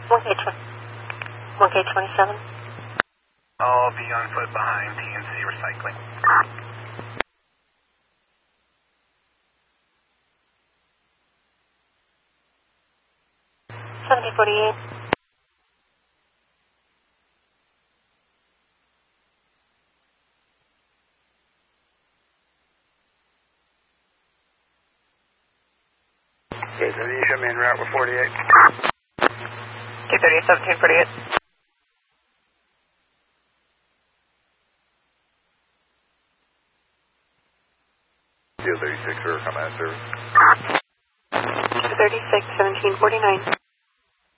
1K27. I'll be on foot behind PNC Recycling. 7048. Okay, so you show me en route with 48. 230, 1748. 36 for command service. 236, 1749.